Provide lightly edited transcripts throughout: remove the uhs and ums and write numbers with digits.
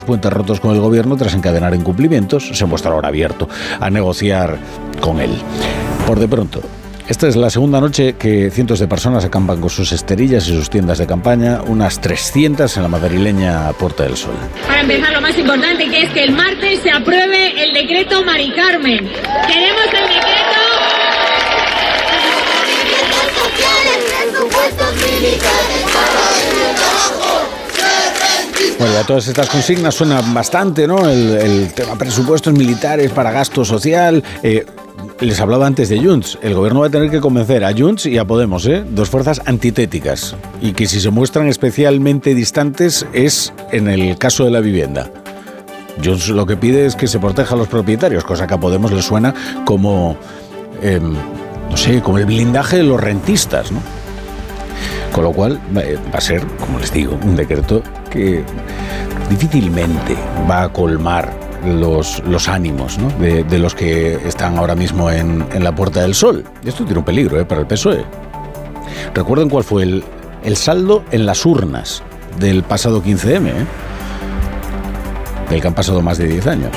puentes rotos con el gobierno tras encadenar incumplimientos, se muestra ahora abierto a negociar con él. Por de pronto, esta es la segunda noche que cientos de personas acampan con sus esterillas y sus tiendas de campaña, unas 300 en la madrileña Puerta del Sol. Para empezar, lo más importante, que es que el martes se apruebe el decreto Mari Carmen. Queremos el decreto... Bueno, ya todas estas consignas suenan bastante, ¿no? El tema presupuestos militares para gasto social. Les hablaba antes de Junts. El gobierno va a tener que convencer a Junts y a Podemos, dos fuerzas antitéticas, y que si se muestran especialmente distantes es en el caso de la vivienda. Junts lo que pide es que se proteja a los propietarios, cosa que a Podemos le suena como, no sé, como el blindaje de los rentistas, ¿no? Con lo cual va a ser, como les digo, un decreto que difícilmente va a colmar los ánimos, ¿no? de los que están ahora mismo en la Puerta del Sol. Y esto tiene un peligro para el PSOE. Recuerden cuál fue el saldo en las urnas del pasado 15M, del que han pasado más de 10 años.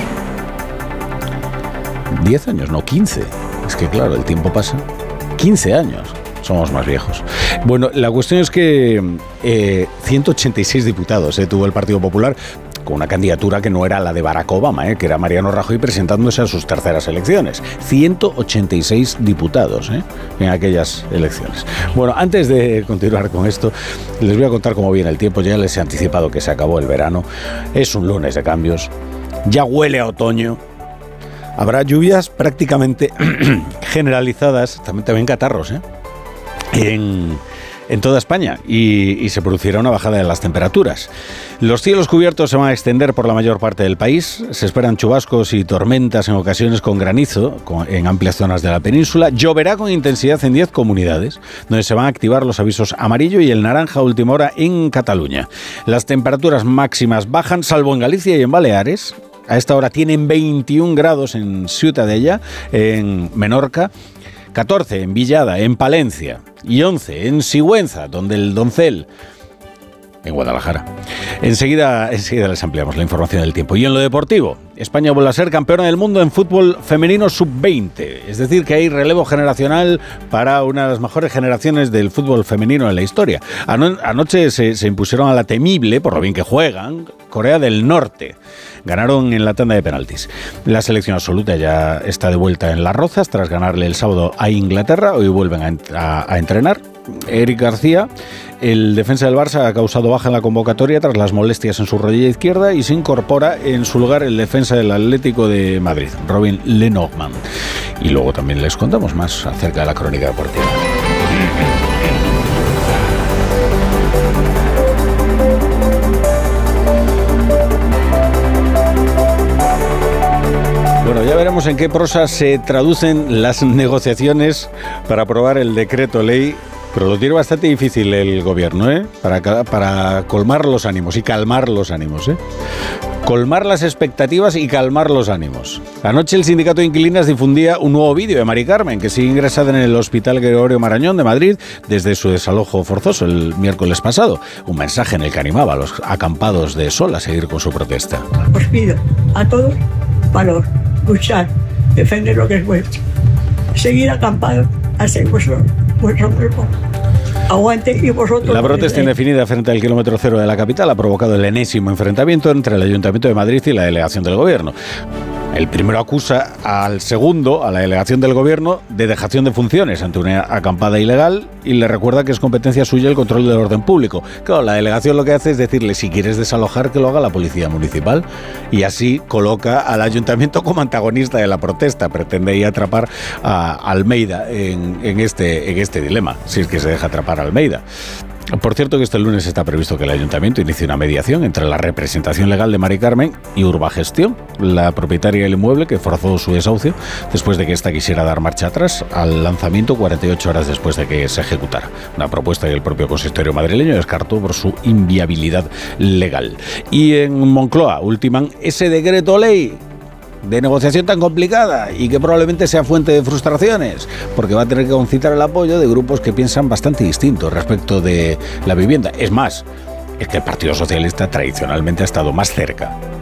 10 años, no 15. Es que claro, el tiempo pasa. 15 años. Somos más viejos. Bueno, la cuestión es que 186 diputados tuvo el Partido Popular, con una candidatura que no era la de Barack Obama, que era Mariano Rajoy presentándose a sus terceras elecciones. 186 diputados en aquellas elecciones. Bueno, antes de continuar con esto, les voy a contar cómo viene el tiempo. Ya les he anticipado que se acabó el verano. Es un lunes de cambios. Ya huele a otoño. Habrá lluvias prácticamente generalizadas, también catarros, en toda España, y se producirá una bajada de las temperaturas. Los cielos cubiertos se van a extender por la mayor parte del país. Se esperan chubascos y tormentas en ocasiones con granizo en amplias zonas de la península. Lloverá con intensidad en 10 comunidades, donde se van a activar los avisos amarillo y el naranja a última hora en Cataluña. Las temperaturas máximas bajan, salvo en Galicia y en Baleares. A esta hora tienen 21 grados en Ciutadella, en Menorca, 14 en Villada, en Palencia, y 11 en Sigüenza, donde el Doncel, en Guadalajara. Enseguida les ampliamos la información del tiempo. Y en lo deportivo, España vuelve a ser campeona del mundo en fútbol femenino sub-20. Es decir, que hay relevo generacional para una de las mejores generaciones del fútbol femenino en la historia. Anoche se impusieron a la temible, por lo bien que juegan, Corea del Norte. Ganaron en la tanda de penaltis. La selección absoluta ya está de vuelta en Las Rozas tras ganarle el sábado a Inglaterra. Hoy vuelven a entrenar. Eric García, el defensa del Barça, ha causado baja en la convocatoria tras las molestias en su rodilla izquierda, y se incorpora en su lugar el defensa del Atlético de Madrid, Robin Lenormand. Y luego también les contamos más acerca de la crónica deportiva. Bueno, ya veremos en qué prosa se traducen las negociaciones para aprobar el decreto ley, pero lo tiene bastante difícil el gobierno, para colmar los ánimos y calmar los ánimos, Colmar las expectativas y calmar los ánimos. Anoche el sindicato de inquilinas difundía un nuevo vídeo de Mari Carmen, que sigue ingresada en el Hospital Gregorio Marañón de Madrid desde su desalojo forzoso el miércoles pasado. Un mensaje en el que animaba a los acampados de Sol a seguir con su protesta. Os pido a todos valor, luchar, defender lo que es vuestro, seguir acampados, hacer vuestro cuerpo. Aguante y vosotros. La protesta indefinida frente al kilómetro cero de la capital ha provocado el enésimo enfrentamiento entre el Ayuntamiento de Madrid y la delegación del Gobierno. El primero acusa al segundo, a la delegación del Gobierno, de dejación de funciones ante una acampada ilegal, y le recuerda que es competencia suya el control del orden público. Claro, la delegación lo que hace es decirle, si quieres desalojar, que lo haga la policía municipal, y así coloca al ayuntamiento como antagonista de la protesta. Pretende ahí atrapar a Almeida en este dilema, si es que se deja atrapar a Almeida. Por cierto, que este lunes está previsto que el Ayuntamiento inicie una mediación entre la representación legal de Mari Carmen y Urbagestión, la propietaria del inmueble que forzó su desahucio después de que ésta quisiera dar marcha atrás al lanzamiento 48 horas después de que se ejecutara. Una propuesta que el propio consistorio madrileño descartó por su inviabilidad legal. Y en Moncloa ultiman ese decreto ley de negociación tan complicada y que probablemente sea fuente de frustraciones, porque va a tener que concitar el apoyo de grupos que piensan bastante distinto respecto de la vivienda. Es más, es que el Partido Socialista tradicionalmente ha estado más cerca